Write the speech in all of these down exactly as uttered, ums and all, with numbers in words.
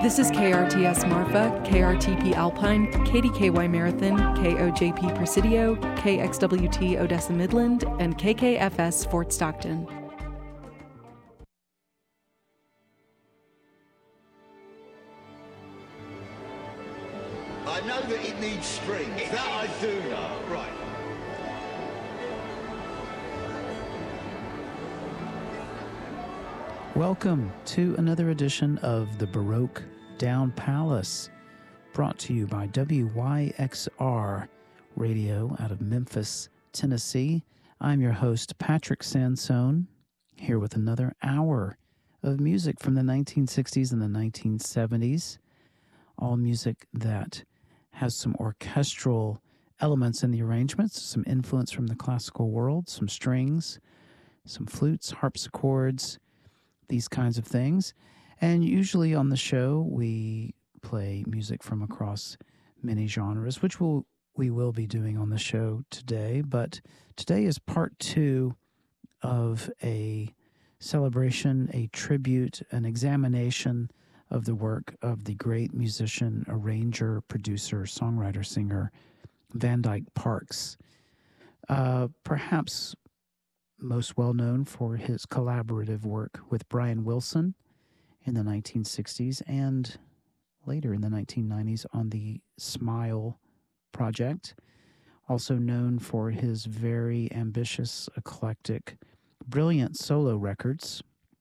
This is K R T S Marfa, K R T P Alpine, K D K Y Marathon, K O J P Presidio, K X W T Odessa Midland, and K K F S Fort Stockton. I know that it needs strings. That I do know. Right. Welcome to another edition of the Baroque Down Palace, brought to you by W Y X R Radio out of Memphis, Tennessee. I'm your host, Patrick Sansone, here with another hour of music from the nineteen sixties and the nineteen seventies. All music that has some orchestral elements in the arrangements, some influence from the classical world, some strings, some flutes, harpsichords, these kinds of things. And usually on the show, we play music from across many genres, which we'll, we will be doing on the show today. But today is part two of a celebration, a tribute, an examination of the work of the great musician, arranger, producer, songwriter, singer, Van Dyke Parks. Uh, perhaps most well known for his collaborative work with Brian Wilson in the nineteen sixties and later in the nineteen nineties on the Smile project. Also known for his very ambitious, eclectic, brilliant solo records,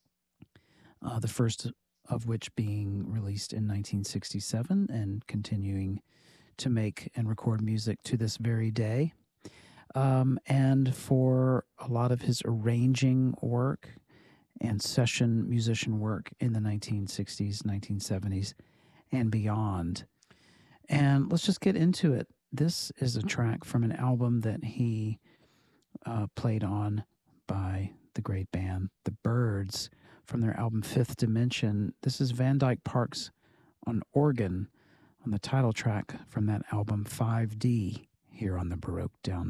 uh, the first of which being released in nineteen sixty-seven and continuing to make and record music to this very day. Um, and for a lot of his arranging work and session musician work in the nineteen sixties, nineteen seventies, and beyond. And let's just get into it. This is a track from an album that he uh, played on by the great band The Byrds from their album Fifth Dimension. This is Van Dyke Parks on organ on the title track from that album five D here on the Baroque Down